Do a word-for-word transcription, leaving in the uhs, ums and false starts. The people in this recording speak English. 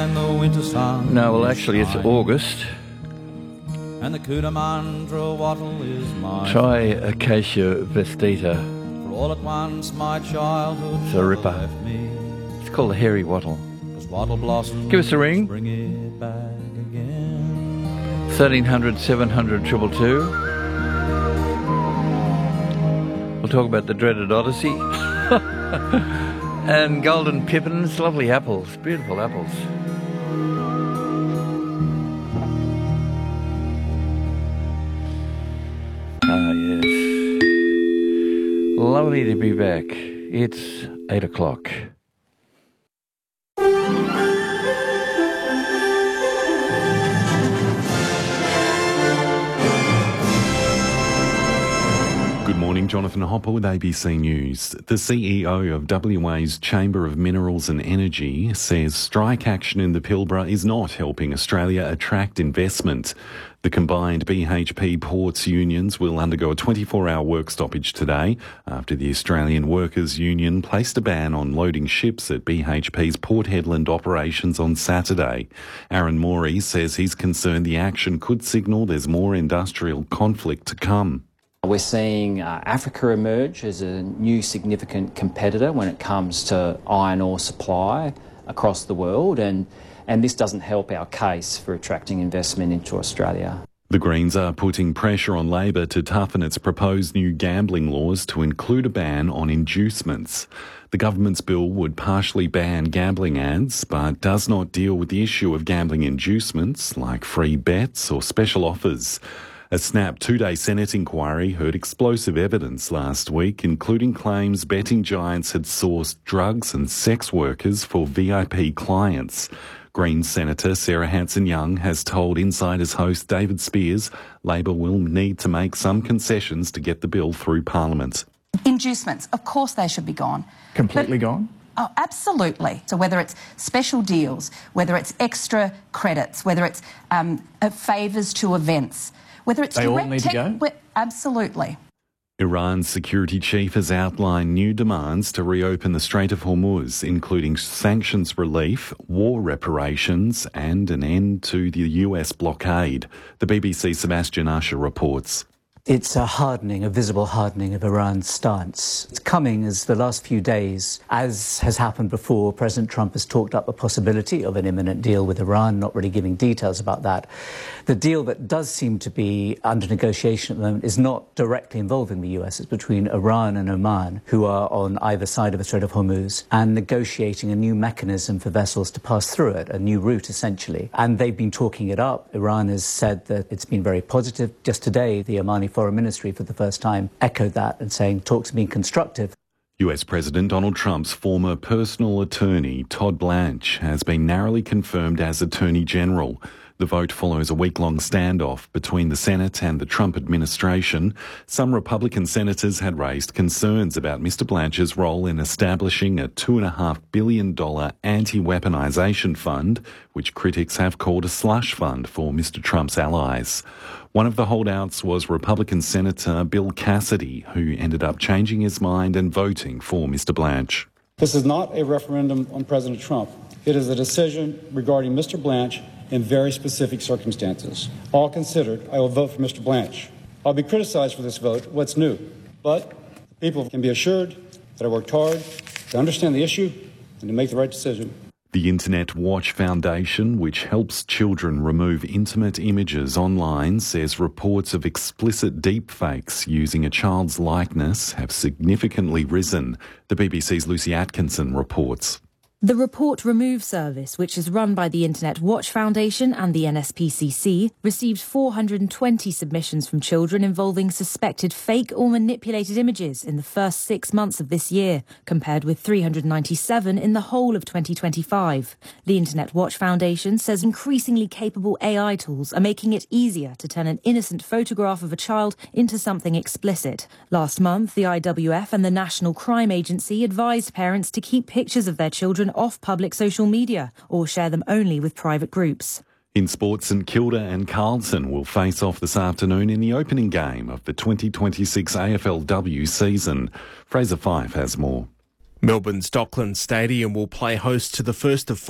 and the winter sun. No, well, actually, it's shine. August. And the Cootamundra wattle is mine. Try Acacia vestita. For all at once my childhood It's a ripper. left me. It's called the hairy wattle. 'Cause wattle blossoms Give us a ring. bring it back again. thirteen hundred, seven hundred, two two two. We'll talk about the dreaded Odyssey. And golden pippins, lovely apples, beautiful apples. Ah, yes. Lovely to be back. It's eight o'clock. Good morning, Jonathan Hopper with A B C News. The C E O of W A's Chamber of Minerals and Energy says strike action in the Pilbara is not helping Australia attract investment. The combined B H P ports unions will undergo a twenty-four hour work stoppage today after the Australian Workers' Union placed a ban on loading ships at B H P's Port Hedland operations on Saturday. Aaron Morey says he's concerned the action could signal there's more industrial conflict to come. We're seeing uh, Africa emerge as a new significant competitor when it comes to iron ore supply across the world, and, and this doesn't help our case for attracting investment into Australia. The Greens are putting pressure on Labor to toughen its proposed new gambling laws to include a ban on inducements. The government's bill would partially ban gambling ads, but does not deal with the issue of gambling inducements like free bets or special offers. A snap two-day Senate inquiry heard explosive evidence last week, including claims betting giants had sourced drugs and sex workers for V I P clients. Greens Senator Sarah Hanson-Young has told Insider's host David Spears Labor will need to make some concessions to get the bill through Parliament. Inducements, of course they should be gone. Completely But- gone? Oh, absolutely. So whether it's special deals, whether it's extra credits, whether it's um, uh, favours to events, whether it's They all direct need to tech- go? we- absolutely. Iran's security chief has outlined new demands to reopen the Strait of Hormuz, including sanctions relief, war reparations, and an end to the U S blockade. The B B C's Sebastian Usher reports. It's a hardening, a visible hardening of Iran's stance. It's coming as the last few days, as has happened before, President Trump has talked up the possibility of an imminent deal with Iran, not really giving details about that. The deal that does seem to be under negotiation at the moment is not directly involving the U S. It's between Iran and Oman, who are on either side of the Strait of Hormuz, and negotiating a new mechanism for vessels to pass through it, a new route essentially. And they've been talking it up. Iran has said that it's been very positive. Just today, the Omani Foreign Ministry for the first time echoed that and saying talks have been constructive. U S President Donald Trump's former personal attorney, Todd Blanche, has been narrowly confirmed as Attorney General. The vote follows a week-long standoff between the Senate and the Trump administration. Some Republican senators had raised concerns about Mister Blanche's role in establishing a two point five billion dollars anti-weaponization fund, which critics have called a slush fund for Mister Trump's allies. One of the holdouts was Republican Senator Bill Cassidy, who ended up changing his mind and voting for Mister Blanche. This is not a referendum on President Trump. It is a decision regarding Mister Blanche in very specific circumstances. All considered, I will vote for Mister Blanche. I'll be criticized for this vote. What's new? But people can be assured that I worked hard to understand the issue and to make the right decision. The Internet Watch Foundation, which helps children remove intimate images online, says reports of explicit deepfakes using a child's likeness have significantly risen. The B B C's Lucy Atkinson reports. The Report Remove service, which is run by the Internet Watch Foundation and the N S P C C, received four hundred twenty submissions from children involving suspected fake or manipulated images in the first six months of this year, compared with three hundred ninety-seven in the whole of twenty twenty-five. The Internet Watch Foundation says increasingly capable A I tools are making it easier to turn an innocent photograph of a child into something explicit. Last month, the I W F and the National Crime Agency advised parents to keep pictures of their children off public social media or share them only with private groups. In sports, St Kilda and Carlton will face off this afternoon in the opening game of the twenty twenty-six A F L W season. Fraser Fife has more. Melbourne's Docklands Stadium will play host to the first of